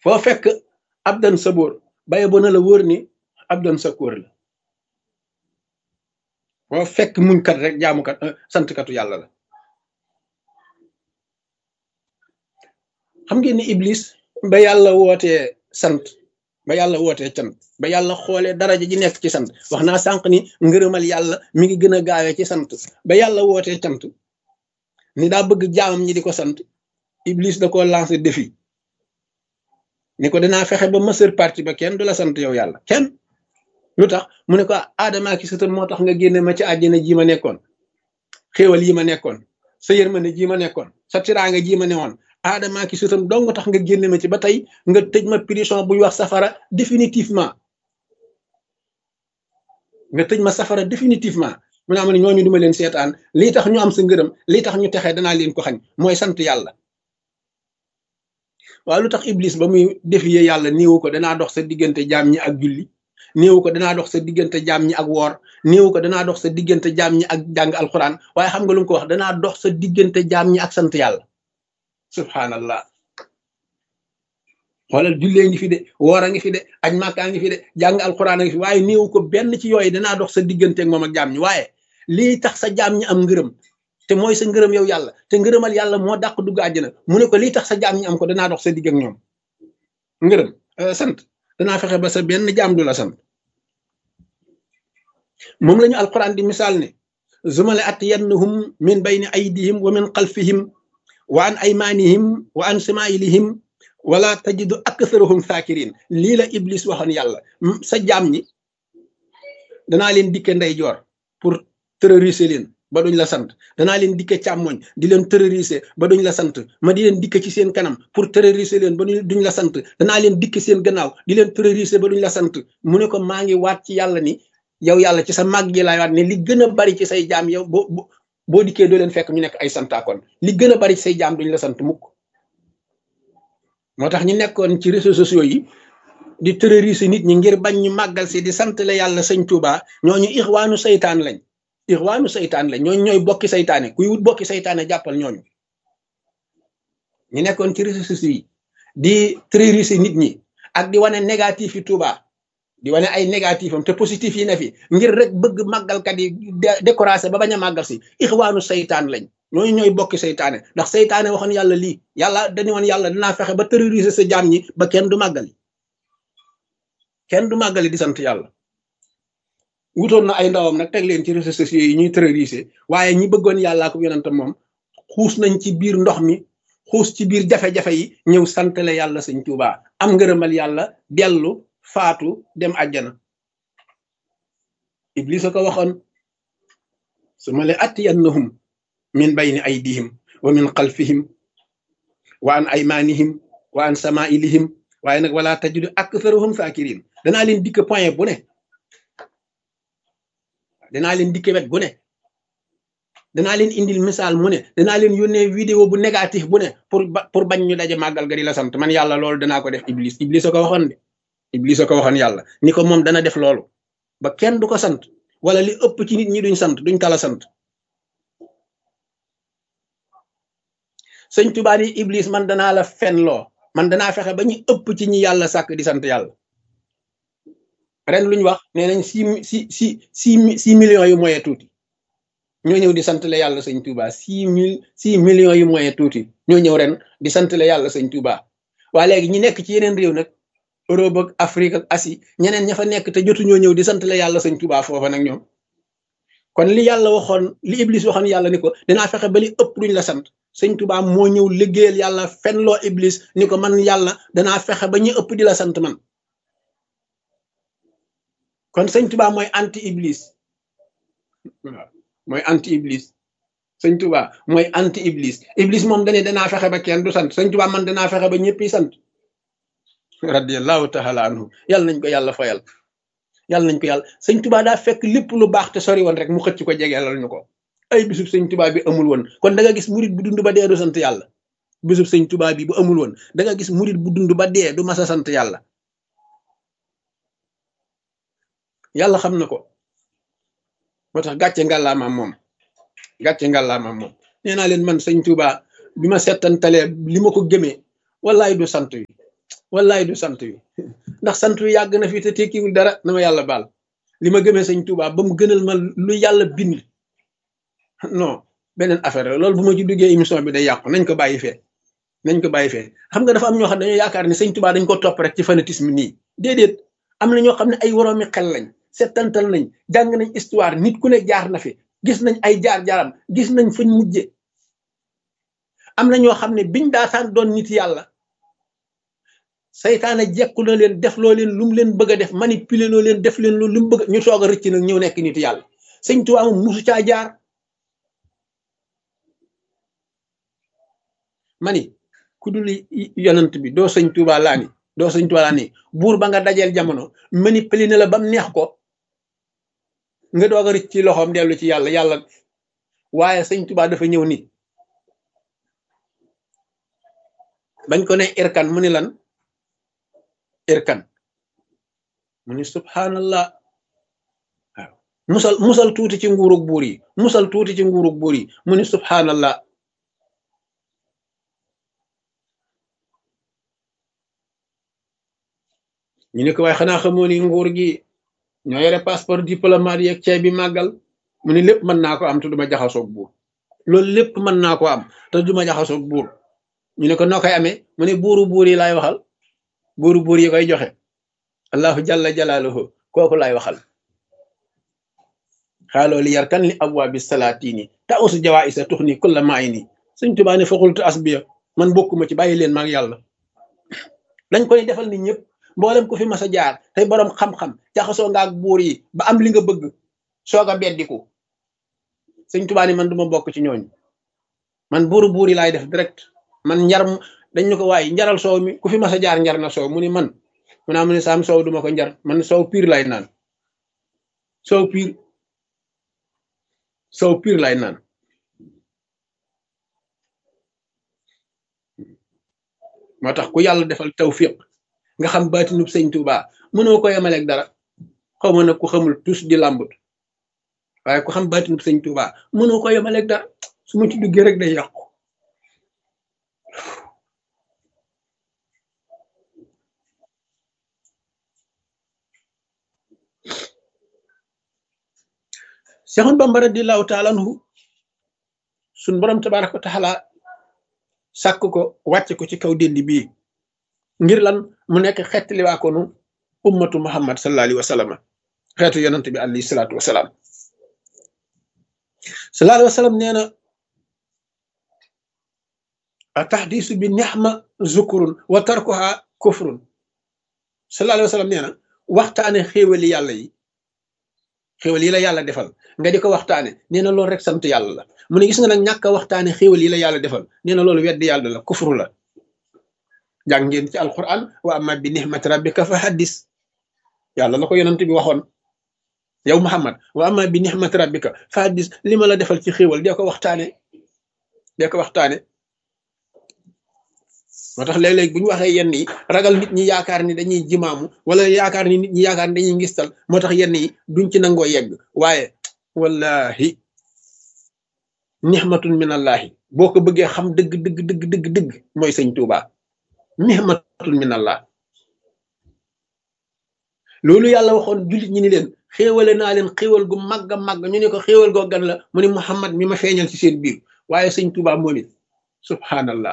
foo fekk abdan sabóor baye bo na la wóor ni abdan sakóor la foo fekk muñkat rek jaamukat santkatu yàlla la. xam ngeen ni iblis ba yàlla wootee sant ba yàlla wootee cant ba yàlla xoolee daraja ji nekk ci sant wax naa sànq ni ngërëmal yàlla mi ngi gën a gaawee ci sant ba yàlla wootee cant ni daa bëgg jaamam ñi di ko sant iblis da ko lancé défi ni ko danaa fexe ba majeure partie ba kenn du la sant yow yàlla kenn. lu tax mu ne ko aadama ki sëtam moo tax nga génne ma ci àjjana ji ma nekkoon xéewal yi ma nekkoon sa yërmande ji ma nekkoon sa tiraanga ji ma newoon aadama ki sëtam dong tax nga génne ma ci ba tey nga tëj ma prison buy wax safara définitivement nga tëj ma safara définitivement mu ne am ne ñooñu duma leen seetaan lii tax ñu am sa ngërëm lii tax ñu texee danaa leen ko xañ mooy sant yàlla. waaw lu tax iblis ba muy défier yàlla néewu ko danaa dox sa diggante jaam ñi ak julli néewu ko danaa dox sa diggante jaam ñi ak woor néewu ko danaa dox sa diggante jaam ñi ak jàng alxuraan waaye xam nga lu mu ko wax danaa dox sa diggante jaam ñi ak sant yàlla. subhanallah xoolal jullee ngi fi de woor a ngi fi de aj màkkaa ngi fi de jàng alxuraan a ngi fi waaye néewu ko benn ci yooyu danaa dox sa diggante ak moom ak jaam ñi waaye lii tax sa jaam ñi am ngërëm te mooy sa ngërëm yow yàlla te ngërëmal yàlla moo dàq dugg àjjana mu ne ko lii tax sa jaam ñi am ko danaa dox sa digg ak ñoom ngërëm sant danaa fexe ba sa benn jaam du la sant. moom lañu alquran di misaal ne zumale atiyannahum min bayni aydihim wa min xalfihim wa an aymanihim wa an samailihim wala tajidu aktharahum sakirin lii la iblis waxoon yàlla sa jaam ñi danaa leen dikke ndeyjoor pour terroriser leen ba duñ la sant danaa leen dikke càmmoñ di leen terroriser ba duñ la sant ma di leen dikke ci seen kanam pour terroriser leen ba duñ la sant danaa leen dikke seen gannaaw di leen terroriser ba duñ la sant mu ne ko maa ngi waat ci yàlla ni yow yàlla ci sa màgg gi laay waat ne li gën a bari ci say jaam yow boo dikkee doo leen fekk ñu nekk ay santaakoon li gën a bari ci say jaam duñ la sant mukk. moo tax ñu nekkoon ci réseaux sociaux yi di terroriser nit ñi ngir bañ ñu màggal si di sant la yàlla sëñ Touba ñooñu ixwaanu saytaan lañ ixwaanu saytaan lañ ñooñu ñooy bokki saytaane kuy wut bokki saytaane jàppal ñooñu. ñu nekkoon ci réseaux sociaux yi di terroriser nit ñi ak di wane négatif yi Touba di wane ay négatif am te positif yi ne fi ngir rek bëgg màggalkat yi découragé ba bañ a màggal si ixwaanu saytaan lañ ñooñu ñooy bokki saytaane ndax saytaane waxoon yàlla lii yàlla dañu woon yàlla dinaa fexe ba terroriser sa jaam ñi ba kenn du màggali di sant yàlla. wutoon na ay ndawam nag teg leen ci réseaux sociaux yi ñuy terroriser waaye ñi bëggoon yàllaa ko yonentam moom xuus nañ ci biir ndox mi xuus ci biir jafe-jafe yi ñëw santale yàlla sëñ Tuubaa am ngërëmal yàlla dellu faatu dem àjjana. Iblis a ko waxoon summa la atiyannahum min bayni aydihim wa min xalfihim wa an aymanihim wa an samailihim waaye nag wala tajidu aktharahum sakirin danaa leen dikk point bu ne danaa leen dikk wet bu ne danaa leen indil misaal mu ne danaa leen yónnee vidéo bu négatif bu ne pour bañ ñu daje màggal ga di la sant man yàlla loolu danaa ko def iblis a ko waxoon de iblis a ko waxoon yàlla ni ko moom dana def loolu ba kenn du ko sant wala li ëpp ci nit ñi duñ sant duñ tala sant. sëñ Tuubaa ni iblis man danaa la fenloo man danaa fexe ba ñu ëpp ci ñi yàlla sàkk di sant yàlla ren luñ wax nee nañ 6 millions yu moye tuuti ñoo ñëw di sant la yàlla sëñ Tuubaa 6 millions yu moye tuuti ñoo ñëw ren di sant la yàlla sëñ Tuubaa waa léegi ñi nekk ci yeneen réew nag Europe ak Afrique ak Asie ñeneen ña fa nekk te jotuñoo ñëw di sant la yàlla sëñ Tuubaa foofa nag ñoom kon li yàlla waxoon li iblis waxoon yàlla ni ko dinaa fexe ba li ëpp duñ la sant sëñ Tuubaa moo ñëw liggéeyal yàlla fenloo iblis ni ko man yàlla danaa fexe ba ñu ëpp di la sant man kon sëñ Tuubaa mooy anti iblis waaw mooy anti iblis sëñ Tuubaa mooy anti iblis iblis moom dane danaa fexe ba kenn du sant sëñ Tuubaa man danaa fexe ba ñëpp yi sant radiyallahu taala anhu yàlla nañ ko yàlla fayal yàlla nañ ko yàlla sëñ Tuubaa daa fekk lépp lu baax te sori woon rek mu xëcc ko jegeelal ñu ko ay bisub sëñ Tuubaa bi amul woon kon da nga gis murit bu dund ba dee du sant yàlla bisub sëñ Tuubaa bi bu amul woon da nga gis murit bu dund ba dee du mas a sant yàlla yàlla xam na ko moo tax gàcce ngàllaamaam moom nee naa leen man sëñ Tuubaa bi ma settantalee li ma ko gëmee wallaay du sant yi wallaay du sant wi ndax sant wi yàgg na fi te tekkiwul dara na ma yàlla baal li ma gëmee sëñ Tuubaa ba mu gënal ma lu yàlla bind non beneen affaire la loolu bu ma ci duggee émission bi day yàqu nañ ko bàyyi fee nañ ko bàyyi fee xam nga dafa am ñoo xam ne dañoo yaakaar ne sëñ Tuubaa dañ ko topp rek ci fanatisme nii déedéet am na ñoo xam ne ay woroomi xel lañ settantal nañ jàng nañ histoire nit ku ne jaar na fi gis nañ ay jaar-jaaram gis nañ fañ mujje am na ñoo xam ne biñ daataan doon nit yàlla saytaane jekku na leen def loo leen lu mu leen bëgg a def manipuler loo leen def leen lu mu bëgg ñu soog a rëcc nag ñëw nekk nit yàlla sëñ Tuubaa moom musu caa jaar mani ku dul yonent bi doo sëñ Tuubaa laa ni doo sëñ Tuubaa laa ni buur ba nga dajeel jamono manipuler na la bam neex ko nga doog a rëcc ci loxoom dellu ci yàlla yàlla waaye sëñ Tuubaa dafa ñëw ni bañ ko ne irkan mu ni lan irkan mu ni subhanallah waaw musal tuuti ci nguurug buur yi musal tuuti ci nguurug buur yi mu ni subhanallah ñu ne ko waaye xanaa xamoo ni nguur gi ñoo yore passeport diplomate yeeg ceeb bi màggal mu ni lépp mën naa ko am te duma jaxasoog buur loolu lépp mën naa ko am te duma jaxasoog buur ñu ne ko noo koy amee mu ne buuru buur yi laay waxal buuru buur yi koy joxe allahu jalla jalaaluhu kooku laay waxal xaaloo li yarkan li abwaabi salaatini ta usu jawaa isa tux ni kulla maay ni Sëñ Tuubaa ne faxultu asbiya man bokkuma ci bàyyi leen maag yàlla dañ koy defal nit ñëpp mboolem ku fi mas a jaar tey boroom xam-xam jaxasoo nga ak buur yi ba am li nga bëgg soog a beddiku Sëñ Tuubaa ne man duma bokk ci ñooñu man buuru buur yi laay def direct man njar dañ ñu ko waaye njaral soow mi ku fi mas a jaar njar na soow mu ni man mu naa mu ne saam soow duma ko njar man soow piir lay naan soow piir lay naan moo tax ku yàlla defal tawfiq nga xam baatinub Sëñ Tuubaa mënoo ko yemaleeg dara xaw ma nag ku xamul tus di làmbut waaye ku xam baatinub Sëñ Tuubaa mënoo ko yemaleeg dara su ma ci duggee rek day yàqu Seexul Bamba radiyallaahu taala anhu suñ borom tabaaraka wa taala sàkk ko wàcce ko ci kaw déndi bii ngir lan mu nekk xeetli waa ko nu ummatu Muhammad sallallahu alayhi wa sallam xeetu yonent bi alayhi salaatu wa salaam sallallahu alayhi wa sallam nee na tahdiisu bi nixma zukurun wa tarkuha kufrun sallallahu alayhi wa sallam nee na waxtaane xéewali yàlla yi xéewal yi la yàlla defal nga di ko waxtaane nee na loolu rek sant yàlla la mu ne gis nga nag ñàkk a waxtaane xéewal yi la yàlla defal nee na loolu weddi yàlla la kufru la jàng ngeen ci alquran wa amma bi nihmati rabbika fa haddis yàlla la ko yonent bi waxoon yow Muhammad wa amma bi nihmati rabbika fa haddis li ma la defal ci xéewal dee ko waxtaane moo tax léeg-léeg bu ñu waxee yenn yi ragal nit ñi yaakaar ni dañuy jimaamu wala yaakaar ni nit ñi yaakaar ni dañuy ngistal moo tax yenn yi duñ ci nangoo yegg waaye wallahi nixmatun min allahi boo ko bëggee xam dëgg dëgg dëgg dëgg dëgg mooy Sëñ Tuubaa nixmatun min allah loolu yàlla waxoon jullit ñi ni leen xéewale naa leen xéewal gu màgg a màgg ñu ne ko xéewal goo gan la mu ne Muhammad mi ma feeñal ci seen biir waaye Sëñ Tuubaa moom it subhanallah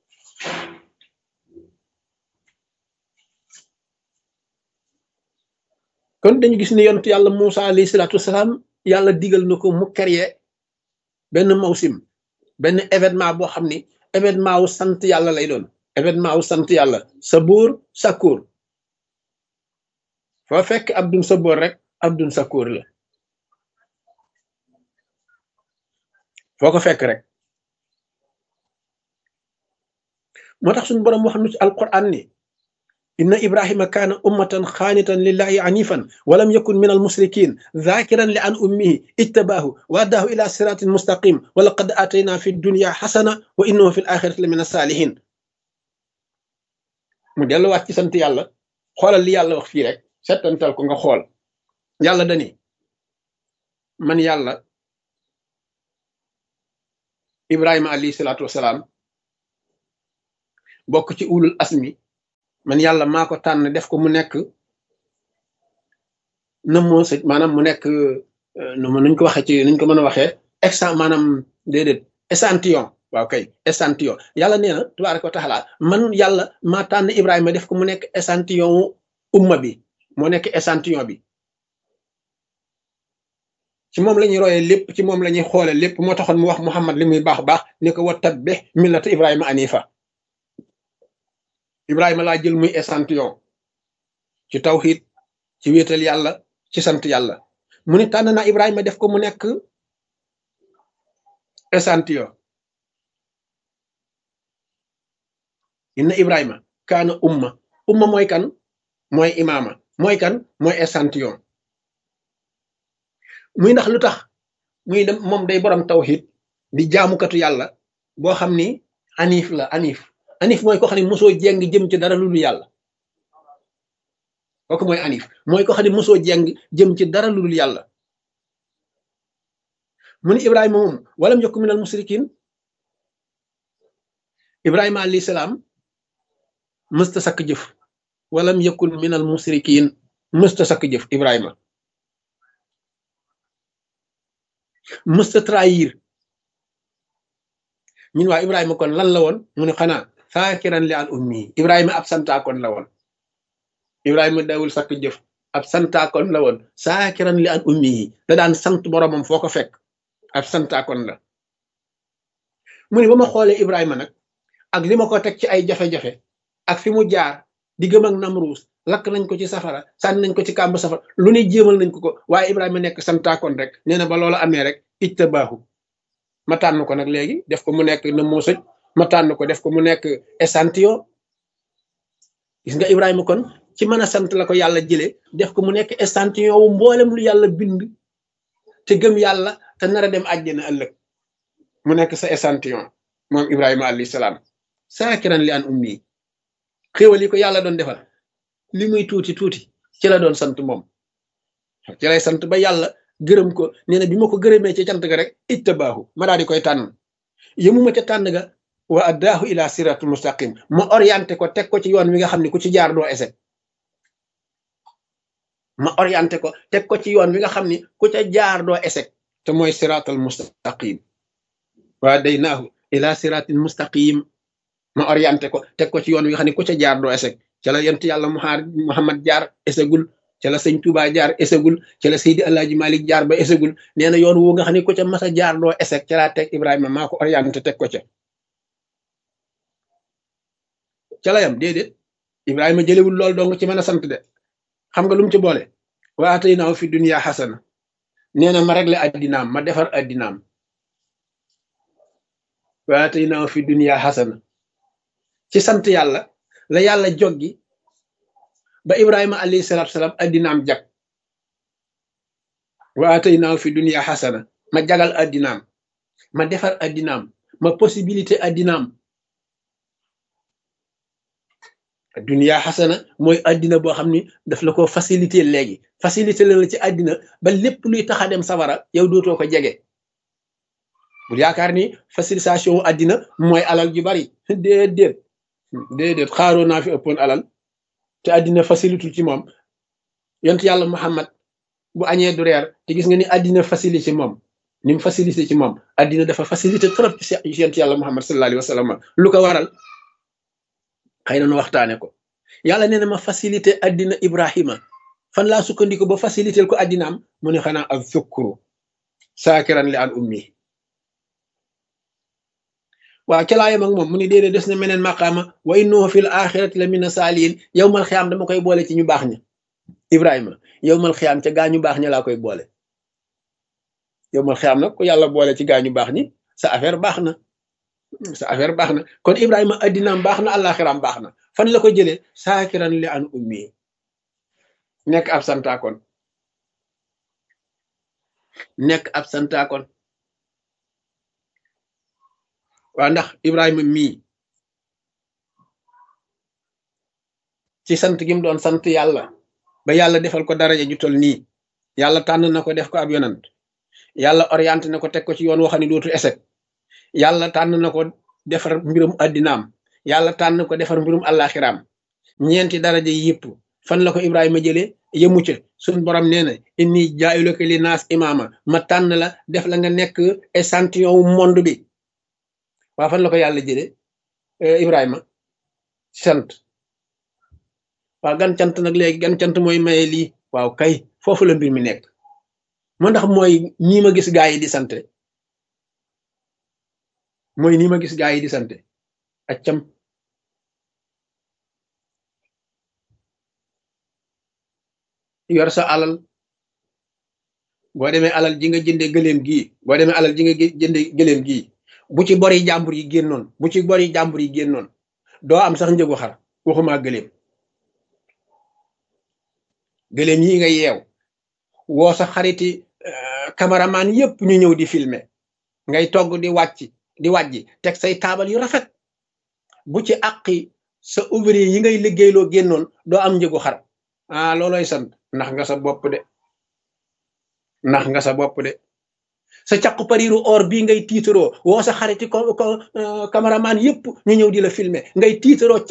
kon dañu gis ne yonent yàlla Muusa alayhi salaatu wasalaam yàlla digal na ko mu créer benn mawsim benn événement boo xam ni événement wu sant yàlla lay doon événement wu sant yàlla sabuur sakuur foo fekk abdun sabuur rek abdun sakuur la foo ko fekk rek moo tax suñu boroom wax nu ci alquran ni inna ibrahima kaana ummatan xaanitan lillahi anifan walam yakun min almusrikin zakiran li an ummihi ijtabaahu wa addaahu ila siratin mustaqim wa laqad atayna fi dunya xasana wa innahu fi l axirati la min asalihin mu delluwaat ci sant yàlla xoolal li yàlla wax fii rek settantal ko nga xool yàlla dani man yàlla ibrahima alayhi salaatu wasalaam bokk ci ulul asmi man yàlla maa ko tànn def ko mu nekk na moo sëj maanaam mu nekk nuñ ko waxee ci nuñ ko mën a waxee maanaam déedéet échantillon waaw kay échantillon yàlla nee na tabaaraka wa taala man yàlla maa tànn Ibrahima def ko mu nekk échantillon wu umma bi moo nekk échantillon bi ci moom la ñuy royee lépp ci moom la ñuy xoole lépp moo taxoon mu wax Muhammad li muy baax baax ni ko wattabi' millata Ibrahima anifa Ibrahima laa jël muy échantillon ci tawhid ci wéetal yàlla ci sant yàlla mu ne tànn naa Ibrahima def ko mu nekk échantillon inna Ibrahima kaana umma mooy kan mooy imaama mooy kan mooy échantillon muy ndax lu tax muy dem moom day borom tawhid di jaamukatu yàlla boo xam ni anif la anif mooy ko xam ne mosoo jeng jëm ci dara lu dul yàlla kooku mooy anif mooy ko xam ne mosoo jeng jëm ci dara lu dul yàlla mu ni Ibrahima moom walam yakun minal musrikin Ibrahima alayhi salaam mësta sakk jëf walam yakun minal musrikin mësta sakk jëf Ibrahima mësta trahir ñun waa Ibrahima kon lan la woon mu ne xanaa saakiran li an ummi Ibrahima ab santaakoon la woon Ibrahima dawul sakk jëf ab santaakoon la woon saakiran li an ummi yi da daan sant boromam foo ko fekk ab santaakoon la mu ne ba ma xoolee Ibrahima nag ak li ma ko teg ci ay jafe-jafe ak fi mu jaar di gëm ak Namruus lakk nañ ko ci safara sànni nañ ko ci kàmb safara lu ne jéemal nañ ko waaye Ibrahima nekk santaakoon rek nee na ba loola amee rek ijtabaahu ma tànn ko nag léegi def ko mu nekk na moo sëj ma tànn ko def ko mu nekk échantillon gis nga Ibrahima kon ci mën a sant la ko yàlla jëlee def ko mu nekk échantillon wu mboolem lu yàlla bind te gëm yàlla te nar a dem àjjana ëllëg mu nekk sa échantillon moom Ibrahima alayhi salaam saakiran li an ummi xéwal yi ko yàlla doon defal li muy tuuti tuuti ci la doon sant moom ci lay sant ba yàlla gërëm ko nee na bi ma ko gërëmee ci cant ga rek ijtabaahu ma daal di koy tànn yëmuma ca tànn ga wa addaahu ila siratul mustaqim ma orienté ko teg ko ci yoon wi nga xam ne ku ci jaar doo échec ma orienté ko teg ko ci yoon wi nga xam ni ku ca jaar doo échec te mooy siratul mustaqim wa daynaahu ila siratil mustaqim ma orienté ko teg ko ci yoon wi nga xam ne ku ca jaar doo échec ca la yent yàlla Muhammad jaar échecgul ca la sëñ Touba jaar échecgul ca la Seydi Alaaji Malik jaar ba échecgul nee na yoon woo nga xam ne ku ca mas a jaar doo échec ca laa teg Ibrahima maa ko orienté teg ko ca la yam déedéet Ibrahima jëlewul lool dong ci mën a sant de xam nga lu mu ci boole wa ataynaahu fi dunya xasana nee na ma réglé addinaam ma defar addinaam wa ataynaahu fi dunya xasana ci sant yàlla la yàlla joggi ba Ibrahima alayhi salaatu salaam addinaam jag wa ataynaahu fi dunya xasana ma jagal addinaam ma defar addinaam ma possibilité addinaam dunya xasana mooy addina boo xam ni daf la ko facilité léegi facilité la ci addina ba lépp luy tax a dem safara yow dootoo ko jege bul yaakaar ni facilitation wu addina mooy alal ju bari déedéet xaaroo naa fi ëppoon alal te addina facilitul ci moom yont yàlla Muhammad bu añee du reer te gis nga ni addina facilité ci moom ni mu facilité ci moom addina dafa facilité trop ci yont yàlla Muhammad sallallahu alayhi wa sallam lu ko waral xëy na nu waxtaane ko yàlla nee na ma facilité addina Ibrahima fan laa sukkandiku ba facilité ko addinaam mu ne xanaa ak zukkuru saakiran li an ummi waaw ca laayam ak moom mu ni déedéet des na meneen maqaama wa innahu fil axirati la mina saalihin yowmal xiyaam dama koy boole ci ñu baax ña Ibrahima yowmal xiyaam ca gaa ñu baax ña laa koy boole yowmal xiyaam nag ko yàlla boole ci gaa ñu baax ñi sa affaire baax na kon Ibrahima addinaam baax na àllaaxiraam baax na fan la ko jëlee saakiran li an ummi nekk ab santaakoon waa ndax Ibrahima mii ci sant gi mu doon sant yàlla ba yàlla defal ko daraja ju tol nii yàlla tànn na ko def ko ab yonant yàlla orienté na ko teg ko ci yoon woo xam ne dootu échec yàlla tànn na ko defar mbirum addinaam yàlla tànn ko defar mbirum àllaaxiraam ñeenti daraja yi yëpp fan la ko Ibrahima jëlee yëmu ca suñ borom nee na inni jaayulaka li naas imaama ma tànn la def la nga nekk échantillon wu monde bi waa fan la ko yàlla jëlee Ibrahima sant waaw gan cant nag léegi gan cant mooy maye lii waaw kay foofu la mbir mi nekk moo ndax mooy nii ma gis gaa yi di sante mooy nii ma gis gaa yi di sante accam yor sa alal boo demee alal ji nga jënde gëléem gii boo demee alal ji nga jënde gëléem gii bu ci bori jàmbur yi génnoon bu ci bori jàmbur yi génnoon doo am sax njëgu xar waxuma gëléem gëléem yi nga yeew woo sa xariti cameraman yépp ñu ñëw di filmer ngay togg di wàjji teg say taabal yu rafet bu ci àqi sa ouvrier yi ngay liggéeyloo génnoon doo am njëgu xar ah looloy sant ndax nga sa bopp de ndax nga sa bopp de sa caqu pariru or bii ngay tiitaroo woo sa xariti cameraman yépp ñu ñëw di la filmer ngay tiitaroo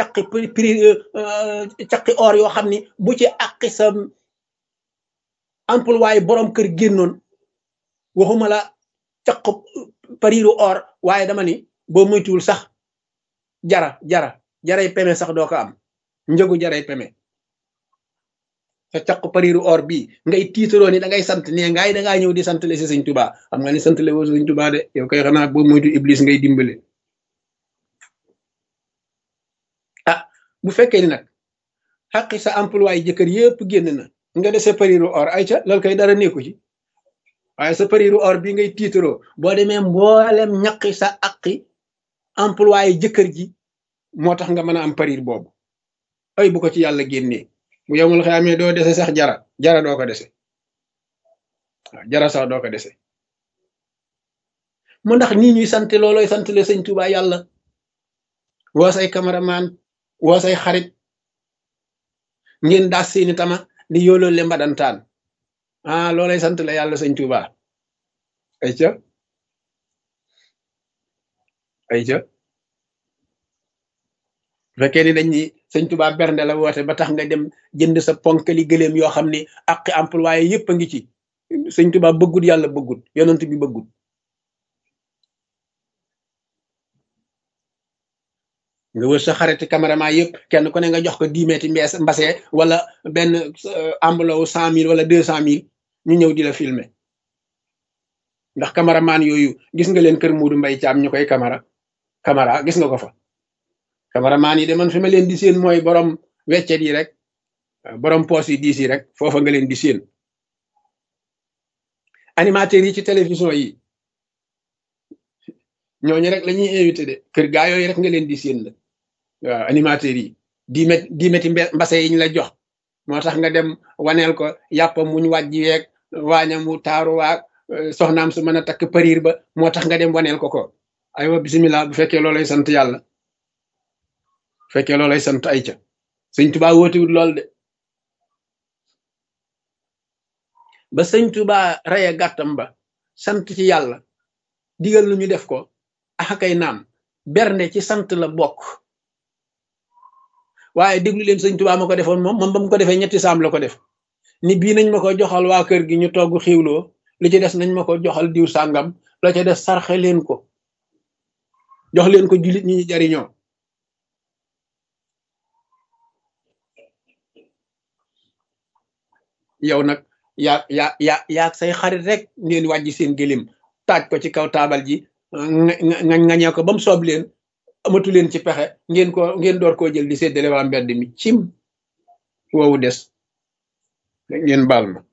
caqi or yoo xam ni bu ci àqi sa employé borom kër génnoon waxuma la caqu pariru or waaye dama ni boo moytuwul sax jaray peme sax doo ko am njëgu jaray peme sa caqu pariru or bii ngay tiitaroo ni da ngay sant ne ngaay da ngaa ñëw di santale si sëñ Tuubaa xam nga ni santale woo sëñ Tuubaa de yow koy xanaa boo moytu iblis ngay dimbale ah bu fekkee ni nag xaqi sa employé jëkkër yépp génn na nga dese pariru or ay ca loolu koy dara nekku ci waaye sa pariru or bi ngay tiitaroo boo demee mboolem ñaqi sa aqi employé jëkkër ji moo tax nga mën a am parir boobu ay bu ko ci yàlla génnee bu yemul xamee doo dese sax jara doo ko dese waaw jara sax doo ko dese mu ndax nii ñuy sant looloy sant le sëñ Tuubaa yàlla woo say cameraman woo say xarit ngeen daas seeni tama di yooloo le mbadantaan ah loolay sant la yàlla sëñ Tuubaa ay ca bu fekkee ni dañ ni sëñ Tuubaa bernde la woote ba tax nga dem jënd sa ponkali gëléem yoo xam ni aqi employé yépp a ngi ci sëñ Tuubaa bëggut yàlla bëggut yonent bi bëggut nga wër sa xariti cameraman yëpp kenn ku ne nga jox ko 10 mètres mbase wala benn enveloppe 100 000 wala 200 000 ñu ñëw di la filmer ndax cameraman yooyu gis nga leen kër Muudu Mbay Caam ñu koy camara gis nga ko fa cameraman yi de man fi ma leen di seen mooy borom weccet yi rek borom poos yi diis yi rek foofa nga leen di seen animateurs yi ci télévision yi ñooñu rek la ñuy invité de kër gaa yooyu rek nga leen di seen la waaw animateurs yi 10 mètres mbase yi ñu la jox moo tax nga dem waneel ko yàppam muñ wàjji weeg waañam mu taaru waag soxnaam su mën a takk pariir ba moo tax nga dem waneel ko aywa bisimilah bu fekkee loolay sant yàlla bu fekkee loolay sant ay ca sëñ Tuubaa wóotiwut lool de ba sëñ Tuubaa reye gàttam ba sant ci yàlla digal lu ñu def ko axakay naam bernde ci sant la bokk waaye déglu leen sëñ Tuubaa ma ko defoon moom ba mu ko defee ñetti saam la ko def ni bii nañ ma ko joxal waa kër gi ñu togg xiwloo li ci des nañ ma ko joxal diw sàngam la ca des sarxe leen ko jox leen ko jullit ñi ñu jariñoo yow nag yaa say xarit rek ngeen wàjji seen gëlim taaj ko ci kaw taabal ji ngañee ko ba mu soob leen amatu leen ci pexe ngeen door koo jël di séddale waa mbedd mi cim woowu des ngeen baal ma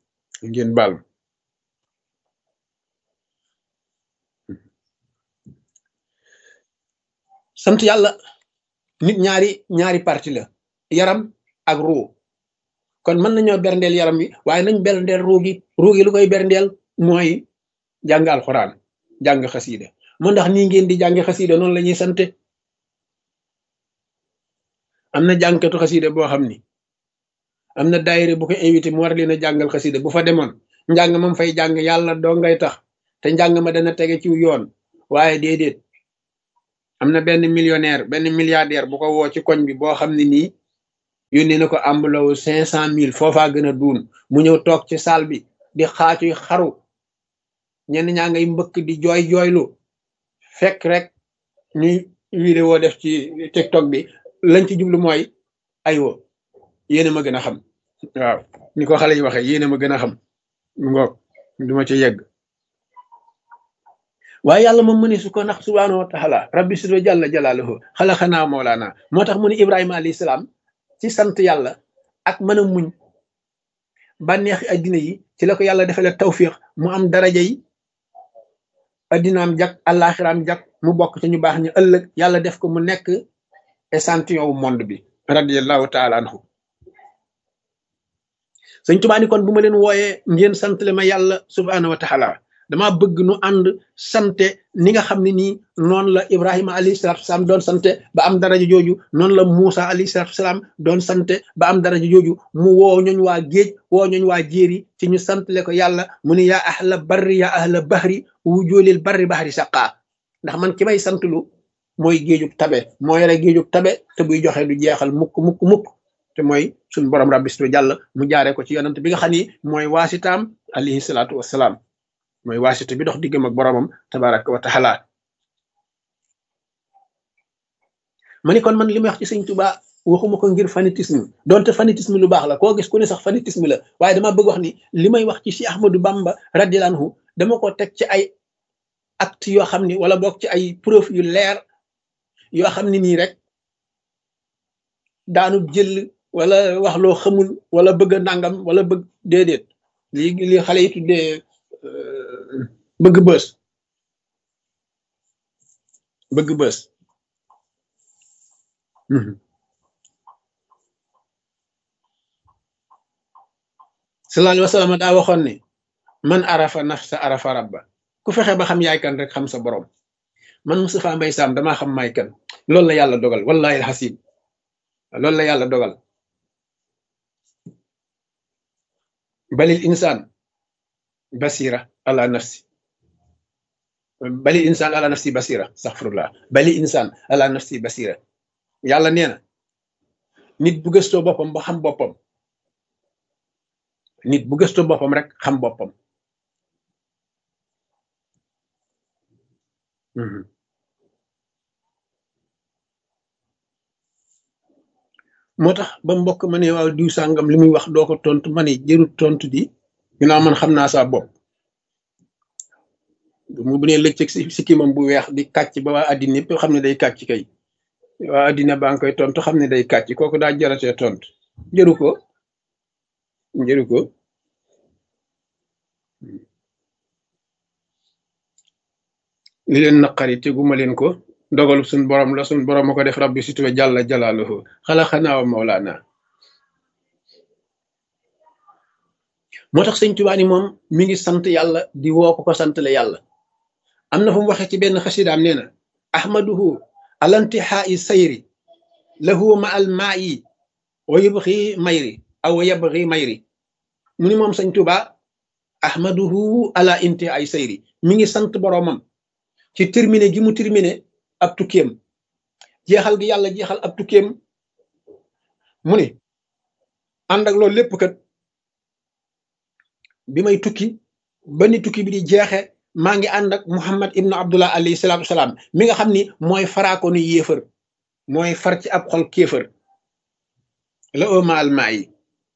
sant yàlla nit ñaari parti la yaram ak ruu kon mën nañoo berndeel yaram wi waaye nañ berndeel ruu gi lu koy berndeel mooy jàng alxuraan jàng xasiida moo ndax nii ngeen di jàng xasiida noonu la ñuy sante am na jàngkatu xasiida boo xam ni am na daayira bu ko invité mu war leen a jàngal xasiida bu fa demoon njàng mam fay jàng yàlla doo ngay tax te njàng ma dana tege ci yoon waaye déedéet am na benn millionnaire benn milliardaire bu ko woo ci koñ bi boo xam ne nii yónnee na ko ambulawu 500,000 foofaa gën a duun mu ñëw toog ci salle bi di xaacuy xaru ñenn ñaa ngay mbëkk di jooylu fekk rek ñuy vidéo def ci TikTok bi lañ ci jublu mooy aywa yéen a ma gën a xam waaw ni ko xale yi waxee yéen a ma gën a xam mu ngoog duma ci yegg waaye yàlla moom mu ne su ko nax subhaanahu wa taala rabbi sido jàlla jalaaluhu xalaxanaa moolaana moo tax mu ne ibrahima alayhi salaam ci sant yàlla ak mën a muñ bànneexi addina yi ci la ko yàlla defale tawfiq mu am daraja yi addinaam jag àllaaxiraam jag mu bokk ci ñu baax ñu ëllëg yàlla def ko mu nekk échantillon wu monde bi radiallahu taala anhu sëñ Tuubaa ni kon bu ma leen wooyee ngeen santale ma yàlla subhaanahu wa taala dama bëgg nu ànd sante ni nga xam ne nii noonu la Ibrahima alayhi salaatu wasalaam doon sante ba am daraja jooju noonu la Muusa alayhi salaatu wasalaam doon sante ba am daraja jooju mu woo ñooñ waa géej woo ñooñ waa jéeri ci ñu santale ko yàlla mu ne yaa ahla barri yaa ahla bahri wujoolil barri bahri saqaa ndax man ki may santlu mooy géejug tabe moo yore géejug tabe te buy joxe du jeexal mukk te mooy suñ borom rabbi situ jàll mu jaaree ko ci yonant bi nga xam ni mooy waasitaam alayhi salaatu wasalaam mooy waasita bi dox diggam ak boromam tabaraka wa taala ma ni kon man li may wax ci sëñ Tuubaa waxuma ko ngir fanatisme donte fanatisme lu baax la koo gis ku ne sax fanatisme la waaye dama bëgg wax ni li may wax ci Cheikh Ahmadou Bamba radiyallahu anhu dama ko teg ci ay acte yoo xam ni wala boog ci ay preuve yu leer yoo xam ne nii rek daanu jël wala wax loo xamul wala bëgg a nangam wala bëgg déedéet li xale yi tuddee bëgg bës sallallahu alayhi wa sallam daa waxoon ne man arafa nafsa arafa rabba ku fexe ba xam yaay kan rek xam sa borom man Moustapha Mbaye Sam damaa xam maay kan loolu la yàlla dogal wallahi alxasim loolu la yàlla dogal balil insaan basira ala nafsi balil insaan ala nafsi basira astaghfirullah balil insaan ala nafsi basira yàlla nee na nit bu gëstoo boppam ba xam boppam nit bu gëstoo boppam rek xam boppam moo tax ba mbokk ma ne waaw diw sàngam li muy wax doo ko tontu ma ne jërut tontu di ginnaaw man xam naa saa bopp mu bu ne lëccëg si kimam bu weex di kàcc ba waa addina yëpp xam ne day kàcc kay waa addina baa ngi koy tontu xam ne day kàcc kooku daa jaratee tontu jëru ko li leen naqari teguma leen ko dogalu suñ borom la suñ borom ma ko def rabbi situwe jàlla jalaaluhu xalaxanaa wa mawlaana moo tax sëñ Tuubaa ni moom mi ngi sant yàlla di woo ko santale yàlla am na fu mu waxee ci benn xasidaam nee na ahmaduhu alantihaa'i sayri lahu ma al maa'i wa yubxi mayri aw wa yabxi mayri mu ni moom sëñ Tuubaa ahmaduhu ala intihaa'i sayri mi ngi sant boroomam ci terminé gi mu terminé ab tukkeem jeexal gi yàlla jeexal ab tukkeem mu ni ànd ak loolu lépp kat bi may tukki ba ni tukki bi di jeexe maa ngi ànd ak Muhammad ibnu Abdullah alayhi salaatu wasalaam mi nga xam ni mooy faraako ni yéefër mooy far ci ab xol kéefër la oma almaa yi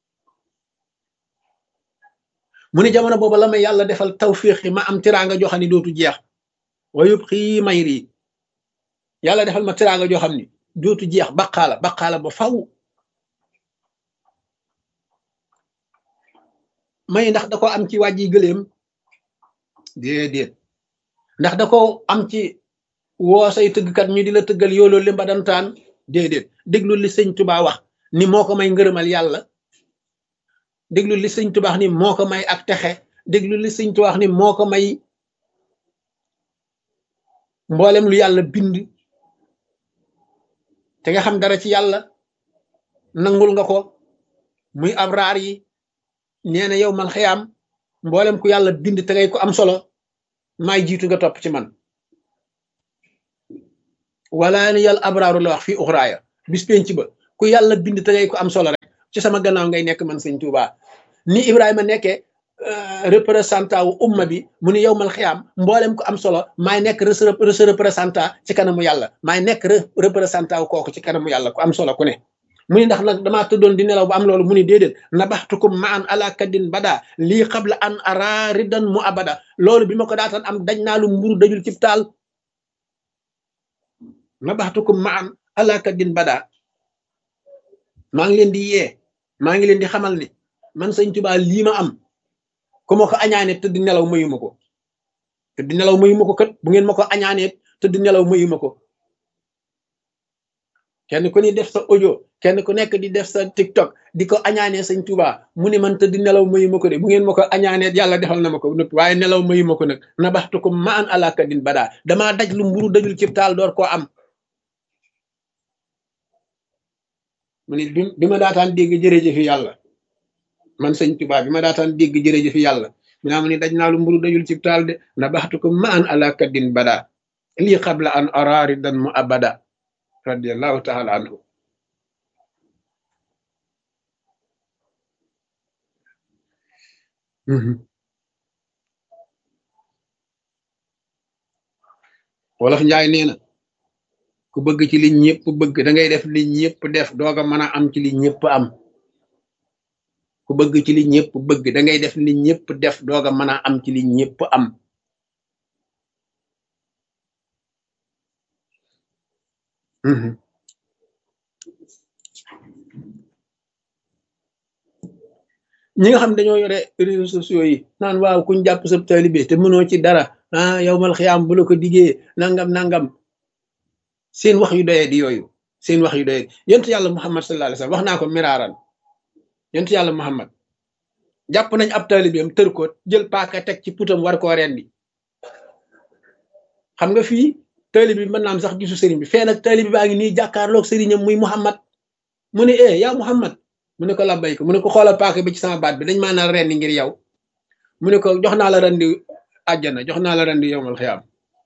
mu ni jamono booba la may yàlla defal tawfiix yi ma am tiraanga joo xam ni dootu jeex wayub xii mayri yàlla defal ma tiraanga joo xam ni dootu jeex baqaala ba faw may ndax da ko am ci wàjji gëléem déedéet ndax da ko am ci woo say tëggkat ñu di la tëggal yooloo li mbadantaan déedéet déglu li sëñ Tuubaa wax ni moo ko may ngërëmal yàlla déglu li sëñ Tuubaa wax ni moo ko may ak texe déglu li sëñ Tuubaa wax ni moo ko may mboolem lu yàlla bind te nga xam dara ci yàlla nangul nga ko muy abraar yi nee na yow mal xiyaam mboolem ku yàlla bind te ngay ko am solo maay jiitu nga topp ci man wala ni yàlla abraaru la wax fii uxraaya bis penc ba ku yàlla bind te ngay ko am solo rek ci sama gannaaw ngay nekk man sëñ Tuubaa ni Ibrahima nekkee représentant wu umma bi mu ni yowmal xiyaam mboolem ko am solo maay nekk représentant ci kanamu yàlla maay nekk représentant wu kooku ci kanamu yàlla ku am solo ku ne mu ni ndax nag damaa tëddoon di nelaw ba am loolu mu ni déedéet nabaxtukum ma an ala kaddin bada lii qabla an ara ridan mu abada loolu bi ma ko daataan am dañ naa lu mburu dajul cib taal nabaxtukum ma an ala kaddin bada maa ngi leen di yee maa ngi leen di xamal ni man sëñ Tuubaa lii ma am ku ma ko añaane tëdd nelaw mayuma ko tëdd nelaw mayuma ko kat bu ngeen ma ko añaanee tëdd nelaw mayuma ko kenn ku ni def sa audio kenn ku nekk di def sa TikTok di ko añaanee sëñ Tuubaa mu ni man tëdd nelaw mayuma ko de bu ngeen ma ko añaanee yàlla defal na ma ko nëpp waaye nelaw mayuma ko nag nabaxtukum ma an ala kadin badaa damaa daj lu mburu dajul ci taal door koo am mu ni bi ma daataan dégg jërëjëfi yàlla man sëñ Tuubaa bi ma daataan dégg jërëjëfi yàlla mi naa mu ni daj naa lu mburu dajul ci taal de nabaxtukum ma an ala kadin badaa lii qabla an araari dan mu abada radiyallahu taala anhu wolof njaay nee na ku bëgg ci li ñëpp bëgg da ngay def li ñëpp def dooga mën a am ci li ñëpp am ku bëgg ci li ñëpp bëgg da ngay def li ñëpp def dooga mën a am ci li ñëpp am ñi nga xam dañoo yore réseaux sociaux yi naan waaw kuñ jàpp sa taalibe te mënoo ci dara ah yow mal xiyaam bu la ko diggee nangam seen wax yu doyee di yooyu seen wax yu doyee yonent yàlla Muhammad sallallahu alayhi wasallam wax naa ko miraaran yonent yàlla Muhammad jàpp nañ ab taalibeem tër ko jël paaka teg ci putam war koo rendi xam nga fii taalibe bi mën naa am sax gisu sëriñ bi fee nag taalibe baa ngi nii jàkkaarloog sëriñam muy Muhammad mu ne yaa Muhammad mu ne ko labbayka mu ne ko xoolal paaka bi ci sama baat bi dañ maa naa rendi ngir yow mu ne ko jox naa la rendi àjjana jox naa la rendi yowmal xiyaam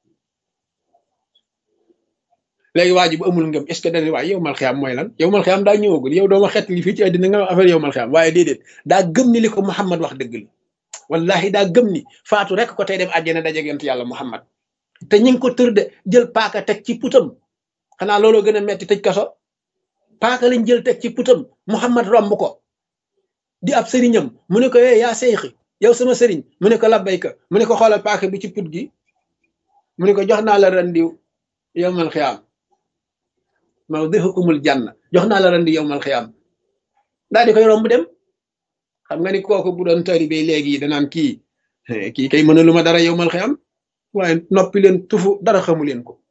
léegi waa ji bu amul ngëm est-ce que dañuy waaye yowmal xiyaam mooy lan yowmal xiyaam daa ñëwagul yow dooma xet li fii ci àddina nga affaire yowmal xiyaam waaye déedéet daa gëm ni li ko Muhammad wax dëgg la wallahi daa gëm ni faatu rek ko tey dem àjjana dajeeg yonent yàlla Muhammad te ñi ngi ko tër de jël paaka teg ci putam xanaa looloo gën a metti tëj kaso paaka lañ jël teg ci putam Muhammad romb ko di ab sëriñam mu ne ko yaa seyxi yow sama sëriñ mu ne ko labbayka mu ne ko xoolal paaka bi ci put gi mu ne ko jox naa la rendi yowmal xiyaam mawdihukumul janna jox naa la rendi yowmal xiyaam daal di koy romb dem xam nga ni kooku bu doon taalibe léegi danaan kii kay mën a lu ma dara yowmal xiyaam waaye noppi leen tufu dara xamu leen ko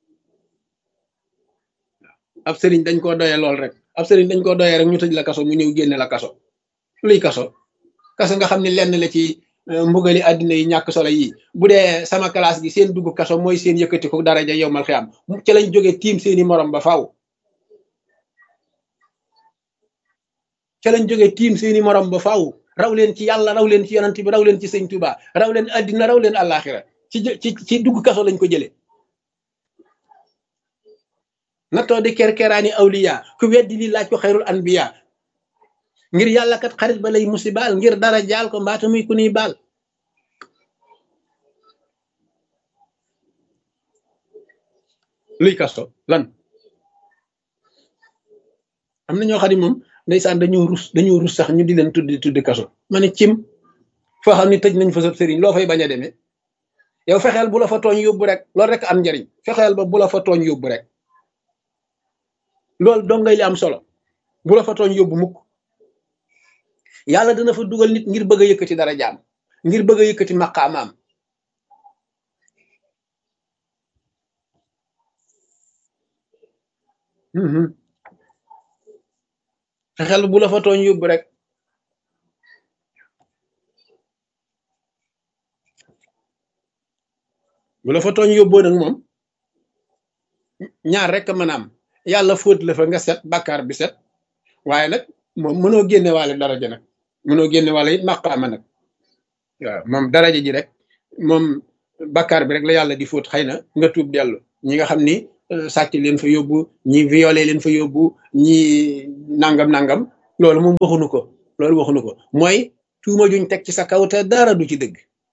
ab sëriñ dañ koo doyee lool rek ab sëriñ dañ koo doyee rek ñu tëj la kaso mu ñëw génne la kaso luy kaso nga xam ne lenn la ci mbugali àddina yi ñàkk solo yi bu dee sama classe gi seen dugg kaso mooy seen yëkkati ko daraja yowmal xiyaam ci lañ jógee tiim seeni morom ba faaw ca lañ jógee tiim seeni morom ba faaw raw leen ci yàlla raw leen ci yonent bi raw leen ci sëñ Tuubaa raw leen àddina raw leen àllaaxira ci dugg kaso lañ ko jëlee nattoo di kerkeraani awliya ku weddi li laaj ko xayrul anbiya ngir yàlla kat xarit ba lay musibaal ngir dara jaal ko mbaata muy ku niy baal luy kaso lan am na ñoo xam ne moom ndeysaan dañoo rus sax ñu di leen tuddi kaso ma ne cim foo xam ne tëj nañ fa sab sëriñ loo fay bañ a demee yow fexeel bu la fa tooñ yóbbu rek loolu rek am njariñ fexeel ba bu la fa tooñ yóbbu rek loolu dong ngay li am solo bu la fa tooñ yóbbu mukk yàlla dana fa dugal nit ngir bëgg a yëkkati dara jaam ngir bëgg a yëkkati maqaamaam fexeel bu la fa tooñ yóbbu rek bu la fa tooñ yóbboo nag moom ñaar rek mën a am yàlla fóot la fa nga set bàkkaar bi set waaye nag moom mënoo génne waale daraja nag mënoo génne waale it maqaama nag waaw moom daraja ji rek moom bàkkaar bi rek la yàlla di fóot xëy na nga tuub dellu ñi nga xam ni sàcc leen fa yóbbu ñi violé leen fa yóbbu ñi nangam loolu moom waxuñu ko mooy tuuma juñ teg ci sa kaw te dara du ci dëgg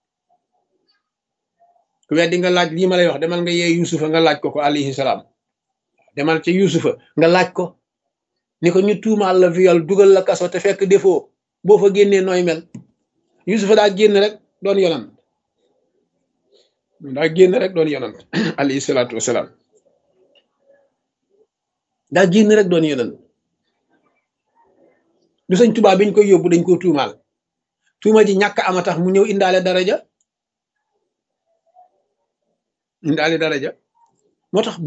ku weddi nga laaj lii ma lay wax demal nga yee yusufa nga laaj ko alayhi salaam demal ca yusufa nga laaj ko ni ko ñu tuumaal la viol dugal la kaso te fekk defoo boo fa génnee nooy mel yusufa daa génn rek doon yonant alayhi salaatu wasalaam daa génn rek doon yonant du sëñ Tuubaa biñ koy yóbbu dañ ko tuumaal tuuma ji ñàkk ama tax mu ñëw indaale daraja moo tax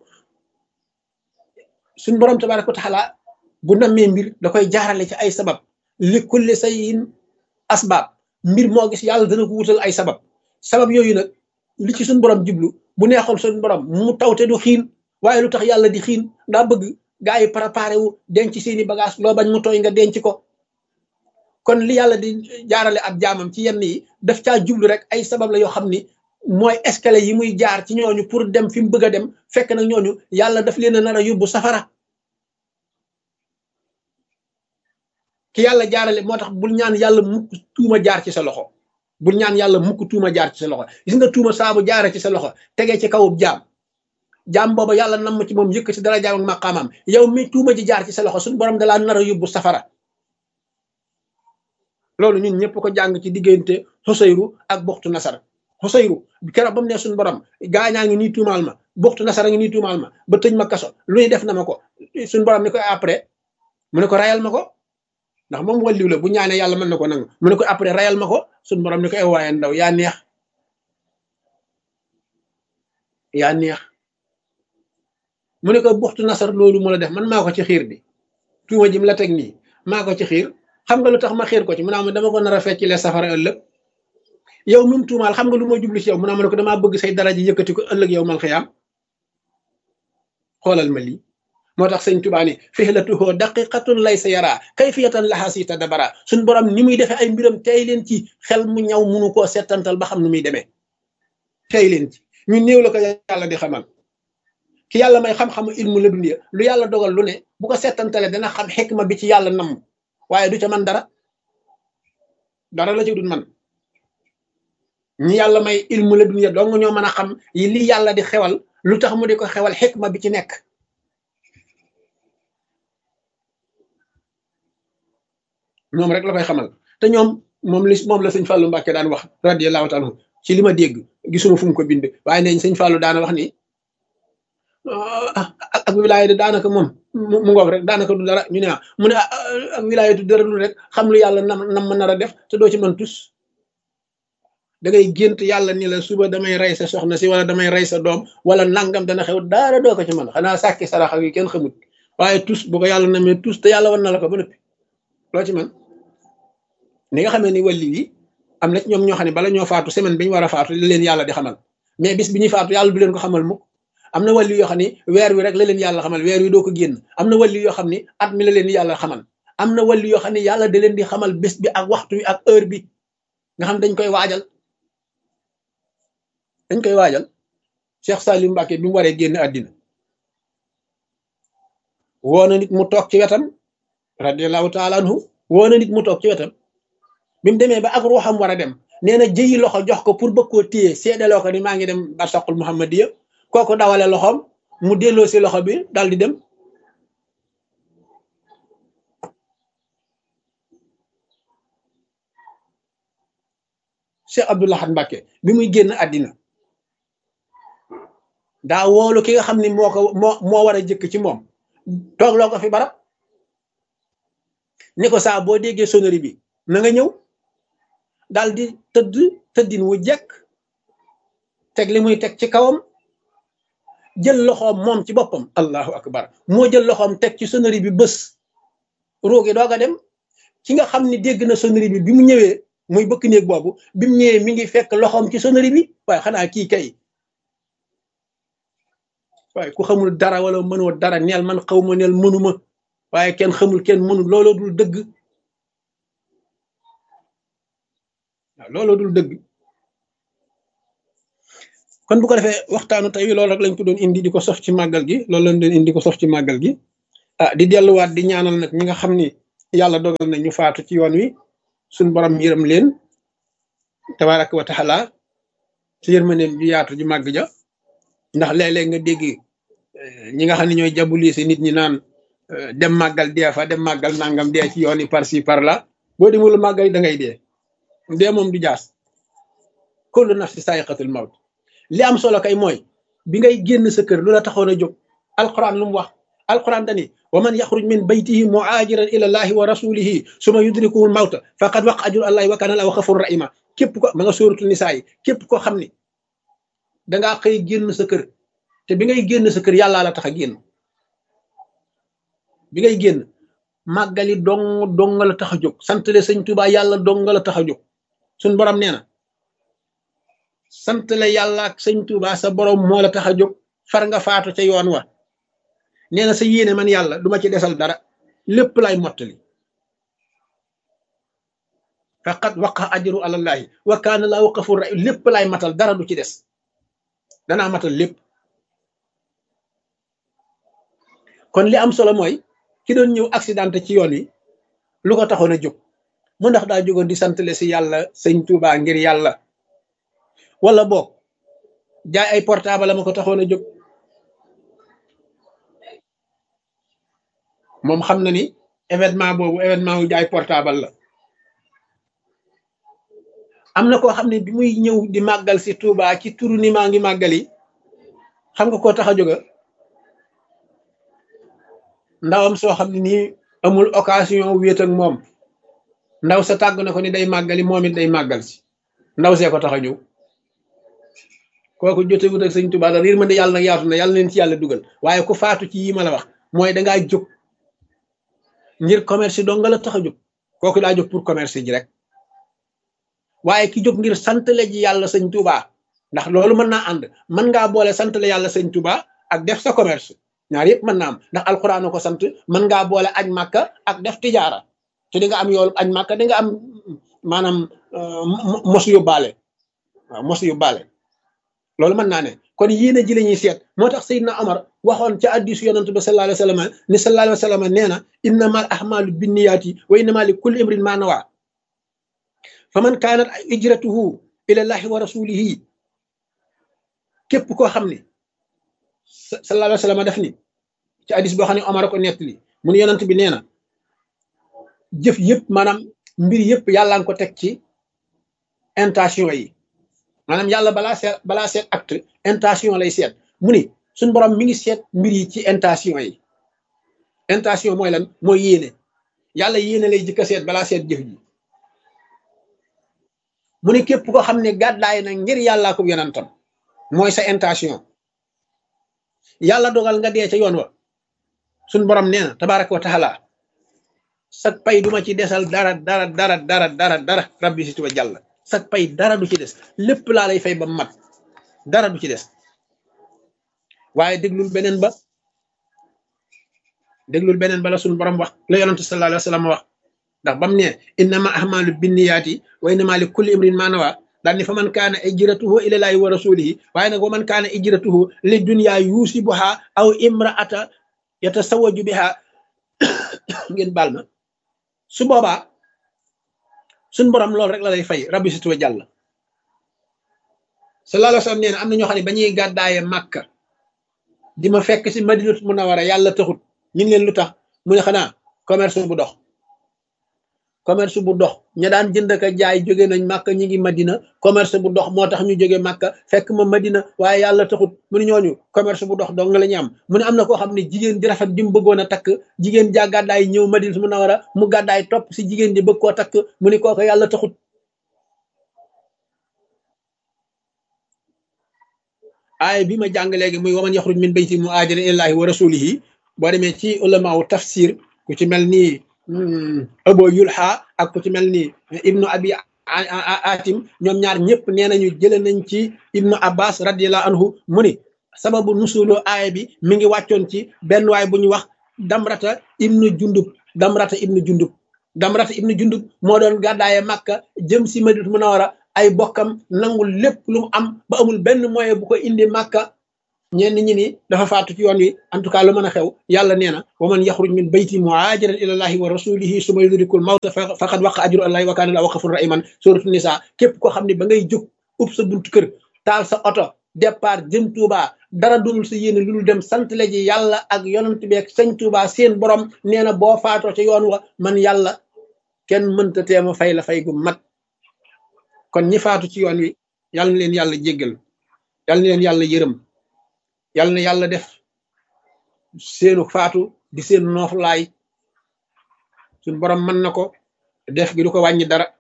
suñ borom tabaaraka wa taala bu nammee mbir da koy jaarale ci ay sabab li kulli shay'in asbaab mbir moo gis yàlla dana ko wutal ay sabab yooyu nag li ci suñ borom jublu bu neexoon suñ borom mu tawte du xiin waaye lu tax yàlla di xiin daa bëgg gaa yi préparé wu denc seeni bagage loo bañ mu tooy nga denc ko kon li yàlla di jaarale ab jaamam ci yenn yi daf caa jublu rek ay sabab la yoo xam ni mooy escalier yi muy jaar ci ñooñu pour dem fi mu bëgg a dem fekk nag ñooñu yàlla daf leen a nar a yóbbu safara ki yàlla jaarale moo tax bul ñaan yàlla mukk tuuma jaar ci sa loxo bul ñaan yàlla mukk tuuma jaar ci sa loxo gis nga tuuma saabu jaare ci sa loxo tegee ci kawub jaam booba yàlla nam ci moom yëkk ci dara jaam ak maqaamam yow mi tuuma ji jaar ci sa loxo suñu borom dalaa nar a yóbbu safara loolu ñun ñëpp ko jàng ci diggante xusayru ak buxtu nasar xusayru keroog ba mu ne suñu borom gaañaa ngi nii tuumaal ma buxtu nasara ngi nii tuumaal ma ba tëj ma kaso lu ñuy def na ma ko suñu borom ni ko après mu ne ko rayal ma ko ndax moom wàlliw la bu ñaanee yàlla mën na ko nangu mu ne ko après rayal ma ko suñu borom ni ko ay waaye ndaw yaa neex mu ne ko buxtu nasar loolu mu la def man maa ko ci xiir bi tuuma jim la teg nii maa ko ci xiir xam nga lu tax ma xiir ko ci mu naa ma dama ko nar a fecc le safara ëllëg yow mum tuumaal xam nga lu ma jublu ci yow mu naa ma ne ko damaa bëgg say daraja yëkkati ko ëllëg yow mal xiyaam xoolal ma lii moo tax sëñ Tuubaa ni fihlatuhu daqiqatun laysa yara kayfiyatan laha si tadabara suñ borom ni muy defee ay mbiram tey leen ci xel mu ñaw munu koo settantal ba xam nu muy demee tey leen ci ñu néew la ko yàlla di xamal ki yàlla may xam-xamu ilmu la dunya lu yàlla dogal lu ne bu ko settantale dana xam xikma bi ci yàlla namm waaye du ca man dara la ci dul man ñi yàlla may ilmu la dunya dong ñoo mën a xam yi li yàlla di xewal lu tax mu di ko xewal xikma bi ci nekk ñoom rek la koy xamal te ñoom moom la sëñ Fallou Mbacke daan wax radiyallahu taala ci li ma dégg gisuma fu mu ko bind waaye neñ sëñ Fallou daana wax ni ak wilaaya de daanaka moom mu ngoog rek daanaka du dara ñu ne mu ne ak wilaaya du dara lu rek xam lu yàlla nam ma nar a def te doo ci mën tus da ngay gént yàlla ni la suba damay rey sa soxna si wala damay rey sa doom wala nangam dana xew daara doo ko ci mën xanaa sàkki saraxa yi kenn xamut waaye tus bu ko yàlla namee tus te yàlla wan na la ko ba nëppi loo ci man ni nga xamee ni wàlli yi am na ci ñoom ñoo xam ne bala ñoo faatu semaine bi ñu war a faatu li leen yàlla di xamal mais bis bi ñuy faatu yàlla du leen ko xamal mukk am na wàlli yoo xam ne weer wi rek la leen yàlla xamal weer wi doo ko génn am na wàlli yoo xam ne at mi la leen yàlla xamal am na wàlli yoo xam ne yàlla da leen di xamal bés bi ak waxtu wi ak heure bi nga xam dañ koy waajal Cheikh Salim Mbacke bi mu waree génn àddina woo na nit mu toog ci wetam radiyallahu taala anhu woo na nit mu toog ci wetam bi mu demee ba ak ruuxam war a dem nee na jëyi loxo jox ko pour bëgg koo téye seedaloo ko ni maa ngi dem barsaqul muhammadiya kooku dawale loxoom mu delloo si loxo bi dal di dem Cheikh Abdoul Ahad Mbacke bi muy génn àddina daa woolu ki nga xam ni moo war a jëkk ci moom toog loo ko fi barab ni ko saa boo déggee sonnerie bi na nga ñëw daal di tëddin wu jekk teg li muy teg ci kawam jël loxoom moom ci boppam allahu akbar moo jël loxoom teg ci sonnerie bi bés roogi doog a dem ci nga xam ni dégg na sonnerie bi mu ñëwee muy bëkk néeg boobu bi mu ñëwee mi ngi fekk loxoom ci sonnerie bi waaye xanaa kii kay waaye ku xamul dara wala mënoo dara neel man xaw ma neel mënuma waaye kenn xamul kenn mënul looloo dul dëgg waaw looloo dul dëgg kon bu ko defee waxtaanu tey loolu rek lañ ko doon indi di ko sof ci màggal gi loolu lañ doon indi ko sof ci màggal gi di delluwaat di ñaanal nag ñi nga xam ni yàlla dogal na ñu faatu ci yoon wi suñ borom yërëm leen tabaraka wa taala ci yërmandeem ju yaatu ju màgg ja ndax léeg-léeg nga dégg ñi nga xam ne ñooy jabulise nit ñi naan dem màggal dee fa dem màggal nangam dee ci yoon yi par ci par là boo demul màggal yi da ngay dee moom du jaas kullu nafsi saa'iqatul mawt li am solo kay mooy bi ngay génn sa kër lu la taxoon a jóg alquran lu mu wax alquran dani wa man yaxruj min baytihi muhaajiran ila llahi wa rasulihi suma yudrikuhu mawta faqad waqa ajru allahi wa kana lahu ghafurur rahima képp ko ma nga sóoratul nisaa yi képp koo xam ni dangaa xëy génn sa kër te bi ngay génn sa kër yàllaa la tax a génn bi ngay génn màggali dong la tax a jóg santale sëñ Tuubaa yàlla dong la tax a jóg suñ borom nee na santale yàlla ak sëñ Tuubaa sa borom moo la tax a jóg far nga faatu ca yoon wa nee na sa yéene man yàlla duma ci desal dara lépp lay mottali faqad waqa ajru alallahi wa kaana lahu ghafur rahim lépp lay matal dara du ci des danaa matal lépp kon li am solo mooy ki doon ñëw accidenté ci yoon wi lu ko taxoon a jóg mu ndax daa jógoon di santale si yàlla sëñ Tuubaa ngir yàlla wala boog jaay ay portable ma ko taxoon a jóg moom xam na ni événement boobu événement wu jaay portable la am na koo xam ne bi muy ñëw di màggal si Touba ci turu ni maa ngi màggali xam nga koo tax a jóga ndawam soo xam ne nii amul occasion wéet ak moom ndaw sa tàgg na ko ni day màggali moom it day màggal si ndaw see ko tax a ñëw kooku jotewut ak sëñ Touba da riir ma ne yàlla nag yaatu na yàlla leen ci yàlla dugal waaye ku faatu ci yi ma la wax mooy dangaa jóg ngir commerce dong nga la tax a jóg kooku daa jóg pour commerce ji rek waaye ki jóg ngir santale ji yàlla sëñ Touba ndax loolu mën naa ànd mën ngaa boole santale yàlla sëñ Touba ak def sa commerce ñaar yëpp mën naa am ndax alxuraan ko sant mën ngaa boole aj màkka ak def tijaara te di nga am yoolu aj màkka di nga am maanaam mos yóbbaale waaw mos yóbbaale loolu mën naa ne kon yéene ji la ñuy seet moo tax Seydina Omar waxoon ca hadiisu yonent ba sallallahu alayhi wa sallam ni sallallahu alayhi wa sallam nee na innamal ahmaalu binniyaati wa innamaa li kulli imrin maa nawaa fa man kaanat hijratuhu ilallahi wa rasulihi képp koo xam ne sallallahu alayhi wa sallam def ni ci hadiis boo xam ne Omar ko nettali mun yonent bi nee na jëf yëpp maanaam mbir yëpp yàlla nga ko teg ci intention yi maanaam yàlla balaa seet acte intention lay seet mu ni suñ borom mi ngi seet mbir yi ci intention yi intention mooy lan mooy yéene yàlla yéene lay jëkk a seet balaa seet jëf ji mu ni képp ko xam ne gàddaay na ngir yàllaa ko yonentam mooy sa intention yàlla dogal nga dee ca yoon wa suñ borom nee na tabaraka wa taala sag pay duma ci desal dara rabbi si tuba jàll sag pay dara du ci des lépp laa lay fay ba mat dara du ci des waaye déglul beneen ba la suñu borom wax la yonent sallallahu alayhi wa sallam wax ndax bam ne innama ahmalu binniyaati wa innama li kulli imrin ma nawa daal ni fa man kaana ijratuhu ilallahi wa rasulihi waaye nag wa man kaana ijratuhu li dunya yusibuha aw imraata yatasawaju biha ngeen baal ma su boobaa suñ borom loolu rek la lay fay rabbi si tuwa jàll sallallahu alayhi wa sallam nee na am na ñoo xam ne ba ñuy gàddaaye màkka di ma fekk si madinatu munawara yàlla taxut ñu ngi leen lu tax mu ne xanaa commerce bu dox ña daan jënd ak jaay jóge nañ màkka ñi ngi madina commerce bu dox moo tax ñu jóge màkka fekk ma madina waaye yàlla taxut mu ne ñooñu commerce bu dox dong la ñu am mu ne am na koo xam ne jigéen di rafet bi mu bëggoon a takk jigéen ja gàddaay ñëw madinatu munawara mu gàddaay topp si jigéen di bëgg koo takk mu ne kooku yàlla taxut aaya bi ma jàng léegi muy waman yaxruj min bayti muhaajiran ilallahi wa rasulihi boo demee ci ulamaawu tafsir ku ci mel ni Abu Yulha ak ku ci mel ni ibnu abi atim ñoom ñaar ñëpp nee nañu jële nañ ci ibnu abbas radiyallahu anhu mu ni sababu nusulu aaya bi mi ngi wàccoon ci benn waay bu ñu wax damrata ibnu jundub moo doon gàddaaye màkka jëm si madinatu munawara ay bokkam nangul lépp lu mu am ba amul benn moyen bu ko indi màkka ñenn ñi ni dafa faatu ci yoon wi en tout cas lu mën a xew yàlla nee na wa man yaxruj min bayti muhajiran ila llahi wa rasulihi suma yudrikul mawta faqad waqa ajru allahi wa kana lahu ghafurur rahiman suratu nisa képp koo xam ne ba ngay jóg ub sa buntu kër taal sa oto départ jëm Touba dara dul sa yéene lu dul dem sant la ji yàlla ak yonent bi ak sëñ Touba seen borom nee na boo faatoo ca yoon wa man yàlla kenn mënta teema fay la fay gu mat kon ñi faatu ci yoon wi yàlla na leen yàlla jéggal yàlla na leen yàlla yërëm yàlla na yàlla def seenu faatu di seen nooflaay suñ borom mën na ko def gi du ko wàññi dara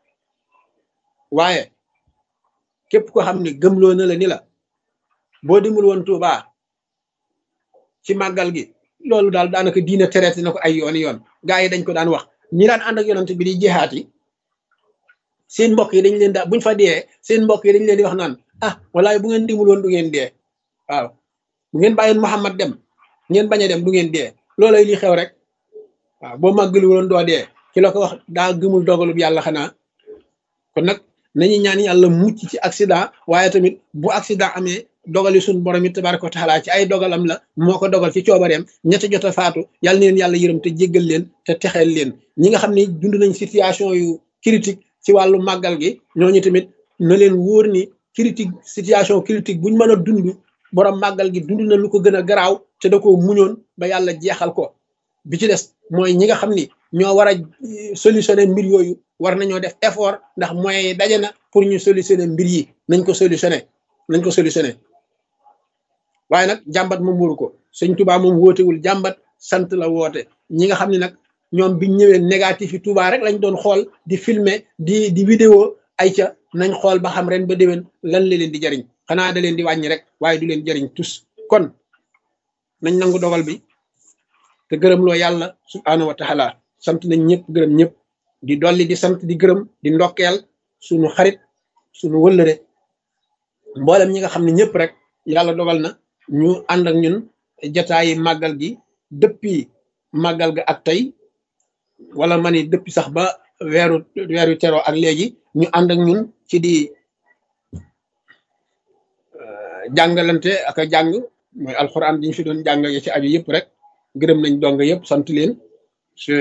waaye képp ko xam ne gëmloo na la ni la boo demul woon Touba ci màggal gi loolu daal daanaka diina traité na ko ay yooni yoon gaa yi dañ ko daan wax ñi daan ànd ak yonent bi di jihaat yi seen mbokk yi dañ leen daa buñ fa dee seen mbokk yi dañ leen di wax naan ah walaay bu ngeen demul woon du ngeen dee waaw bu ngeen bàyyoon Muhammad dem ngeen bañ a dem du ngeen dee loolay li xew rek waaw boo màggalu woon doo dee ci la ko wax daa gëmul dogalub yàlla xanaa kon nag nañu ñaan yàlla mucc ci accident waaye tamit bu accident amee dogali suñ borom it tabaraka wa taala ci ay dogalam la moo ko dogal ci coobareem ñett jot a faatu yàlla neen yàlla yërëm te jéggal leen te texeel leen ñi nga xam ne dund nañ situation yu critique ci wàllu màggal gi ñooñu tamit na leen wóor ni critique situation critique buñ mën a dund borom màggal gi dund na lu ko gën a garaaw te da ko muñoon ba yàlla jeexal ko bi ci des mooy ñi nga xam ni ñoo war a solutionner mbir yooyu war nañoo def effort ndax moyens yi daje na pour ñu solutionner mbir yi nañ ko solutionner waaye nag jàmbat moom wóoru ko sëñ Touba moom wootewul jàmbat sant la woote ñi nga xam ne nag ñoom biñ ñëwee négatif yi Touba rek lañ doon xool di filmer di vidéo ay ca nañ xool ba xam ren ba déwén lan la leen di jariñ xanaa da leen di wàññi rek waaye du leen jariñ tus kon nañ nangu dogal bi te gërëm loo yàlla subhaanahu wa taala sant nañ ñëpp gërëm ñëpp di dolli di sant di gërëm di ndokkeel suñu xarit suñu wëllëre mboolem ñi nga xam ne ñëpp rek yàlla dogal na ñu ànd ak ñun jataayi màggal gi depuis màggal ga ak tey wala ma ni depuis sax ba weeru teroo ak léegi ñu ànd ak ñun ci di jàngalante ak a jàng mooy alxuraan diñ fi doon jàng ci aju yëpp rek gërëm nañ dong yëpp sant leen ci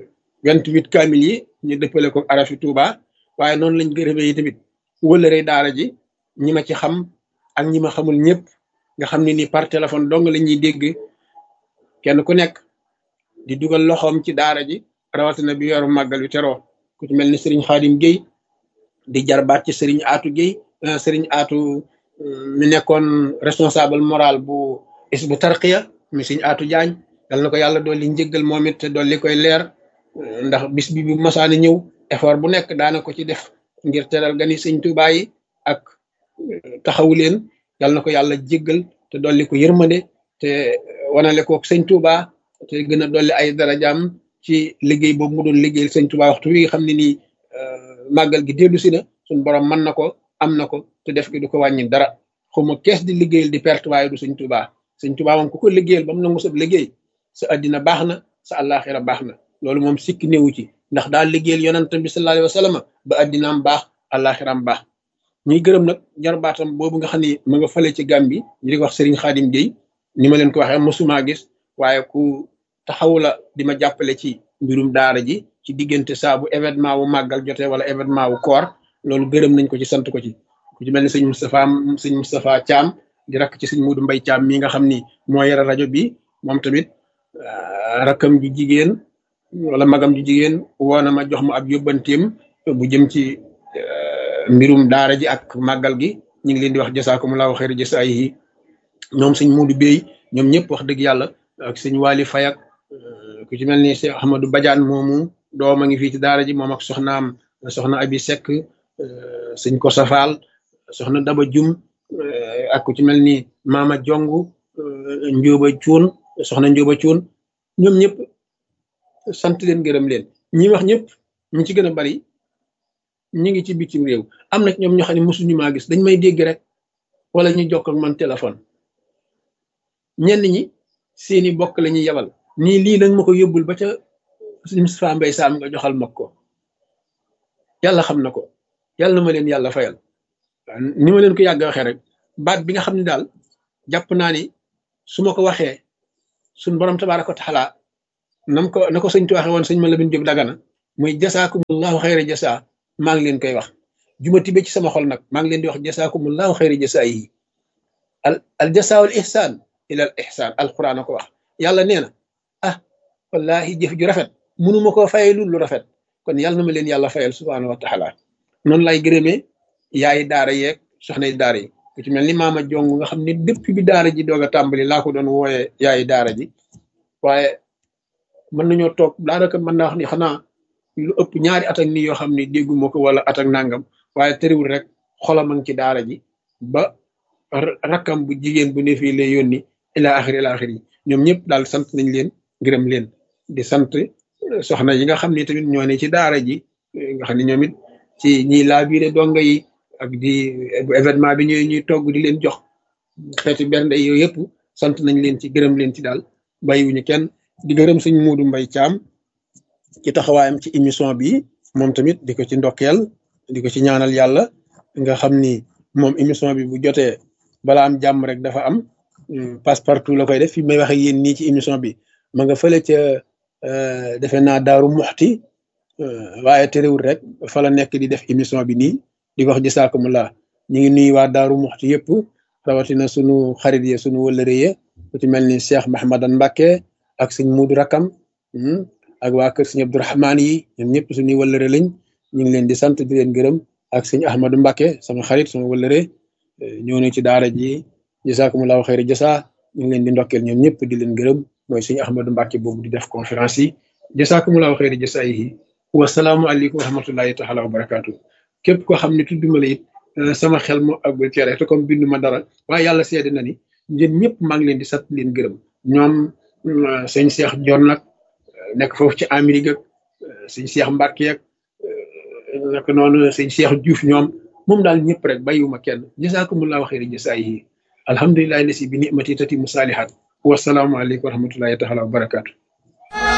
28 kaamil yi ñu dëppale ko arafi Touba waaye noonu lañ gërëmee yi tamit wëlëree daara ji ñi ma ci xam ak ñi ma xamul ñëpp nga xam ne ni par téléphone dong la ñuy dégg kenn ku nekk di dugal loxoom ci daara ji rawatina bi yoru màggal yu teroo ku ci mel ni Serigne Khadim Gueye di jarbaat ci Serigne Atou Gueye Serigne Atou mi nekkoon responsable moral bu Hizbut Tarqiyyah mi Serigne Atou Diagne yal na ko yàlla dolli njëggal moom it te dolli koy leer ndax bis bi bu masaani ñëw effort bu nekk daana ko ci def ngir teral gani sëñ Touba yi ak taxawu leen yal na ko yàlla jéggal te dolli ko yërmande te wanale ko sëñ Touba te gën a dolli ay darajaam ci liggéey boobu mu doon liggéeyal sëñ Touba waxtu wi nga xam ne nii màggal gi dellu si na suñ borom mën na ko am na ko te def gi du ko wàññi dara xawma kees di liggéeyal di perte waaye du sëñ Touba sëñ Touba moom ku ko liggéeyal ba mu nangu sa liggéey sa addina baax na sa àllaaxira baax na loolu moom sikki néewu ci ndax daal liggéeyal yonentam bi sallallahu alayhi wa sallam ba addinaam baax àllaaxiraam baax ñuy gërëm nag jarbaatam boobu nga xam ne ma nga fale ci Gàmbi ñu di ko wax Serigne Khadim Gueye ni ma leen ko waxee mosuma gis waaye ku taxawu la di ma jàppale ci mbirum daara ji ci diggante saa bu événement wu màggal jotee wala événement wu koor loolu gërëm nañ ko ci sant ko ci ku ci mel ni sëñ Moustapha Thiam di rakk ci sëñ Modou Mbaye Thiam mi nga xam ni moo yore rajo bi moom tamit rakkam ju jigéen wala magam ju jigéen woona ma jox ma ab yóbbanteem bu jëm ci mbirum daara ji ak màggal gi ñu ngi leen di wax jasaakumullahu xayra jasaayihi ñoom sëñ Modou Bey ñoom ñëpp wax dëgg yàlla ak sëñ Wali Fayak ku ci mel ni Cheikh Ahmadou Badiane moomu doom a ngi fii ci daara ji moom ak soxnaam soxna Abi Seck sëñ Kosa Fall soxna Daba Jum ak ku ci mel ni Mama Jongu Njóoba Cuun soxna Njóoba Cuun ñoom ñëpp sant leen gërëm leen ñi wax ñëpp ñu ci gën a bari ñu ngi ci bitim réew am na ñoom ñoo xam ne mosuñu maa gis dañ may dégg rek wala ñu jokk ak man téléphone ñenn ñi seeni bokk la ñuy yebal nii lii nag ma ko yóbbul ba ca suñu Moustapha Mbaye Sam nga joxal ma ko yàlla xam na ko yàlla na ma leen yàlla fayal ni ma leen ko yàgg waxee rek baat bi nga xam ne daal jàpp naa ni su ma ko waxee suñ borom tabaaraka wa taala nam ko na ko sëñ tu waxee woon sëñ ma Lamin Jóob Dagana muy jasaakumullahu xayra jasaa maa ngi leen koy wax juma tibe ci sama xol nag maa ngi leen di wax jasaakumullahu xayra jasaa yi al jasaa wal ihsaan ila al ihsaan alquran a ko wax yàlla nee na ah wallahi jëf ju rafet mënuma koo fayee lu rafet kon yàlla na ma leen yàlla fayal subhaanahu wa taala noonu lay gërëmee yaayi daara yeeg soxna yi daara yi ku ci mel ni maama jong nga xam ne depuis bi daara ji doog a tàmbali laa ko doon wooyee yaayi daara ji waaye mën nañoo toog daanaka mën naa wax ni xanaa lu ëpp ñaari at ak nii yoo xam ne dégguma ko wala at ak nangam waaye tëriwul rek xolam a ngi ci daara ji ba rakkam bu jigéen bu ne fii lay yónni ila axiri yi ñoom ñëpp daal sant nañ leen gërëm leen di sant soxna yi nga xam ne tamit ñoo ne ci daara ji nga xam ne ñoom it ci ñiy laabiire donga yi ak di bu événement bi ñuy togg di leen jox xeeti bernde yooyu yëpp sant nañ leen ci gërëm leen ci daal bàyyiwuñu kenn di gërëm sëñ Muudu Mbay Caam ci taxawaayam ci émission bi moom tamit di ko ci ndokkeel di ko ci ñaanal yàlla nga xam ni moom émission bi bu jotee bala am jàmm rek dafa am passe partout la koy def fi may wax ak yéen nii ci émission bi ma nga fële ca defe naa Daaru Muxti waaye terewul rek fa la nekk di def émission bi nii di ko wax jazaakumullah ñu ngi nuyu waa Daaru Muxti yëpp rawatina sunu xarit yi sunu wëllëre yi ku ci mel ni Cheikh Mahamadan Mbacke ak sëñ Muudu Rakam ak waa kër sëñ Abdourahmaan yi ñoom ñëpp suñuy wëllëre lañ ñu ngi leen di sant di leen gërëm ak sëñ Ahmadou Mbacke sama xarit sama wëllëre ñëw na ci daara ji jazaakumullahu xayra jasaa ñu ngi leen di ndokkeel ñoom ñëpp di leen gërëm mooy sëñ Ahmadou Mbacke boobu di def conférence yi jazaakumullahu xayra jasaa yi wasalaamu aleykum wa rahmatullahi taala wa barakaatu képp koo xam ne tudduma la it sama xel moo àggul ci rek te comme bindu ma dara waaye yàlla seede na ni ñun ñëpp maa ngi leen di sant leen gërëm ñoom sëñ Cheikh Jon nag nekk foofu ci Amérique ak sëñ Cheikh Mbacke ak naka noonu sëñ Cheikh Diouf ñoom moom daal ñëpp rek bàyyiwuma kenn jazaakumullahu xayra jasaa yi alhamdulillahi lasi bi nimati tati musaalihat wasalaamu aleykum wa rahmatullahi taala wa barakaatu